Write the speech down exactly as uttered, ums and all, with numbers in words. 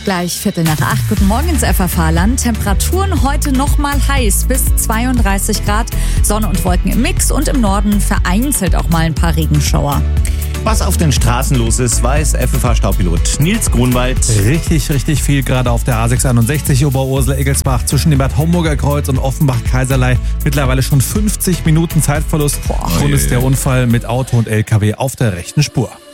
Gleich Viertel nach acht. Guten Morgen ins F F H-Land. Temperaturen heute nochmal heiß bis zweiunddreißig Grad. Sonne und Wolken im Mix und im Norden vereinzelt auch mal ein paar Regenschauer. Was auf den Straßen los ist, weiß F F H-Staupilot Nils Grunwald. Richtig, richtig viel, gerade auf der A sechshunderteinundsechzig Oberursel-Eggelsbach zwischen dem Bad Homburger Kreuz und Offenbach-Kaiserlei. Mittlerweile schon fünfzig Minuten Zeitverlust. Boah, Grund ist der Unfall mit Auto und L K W auf der rechten Spur.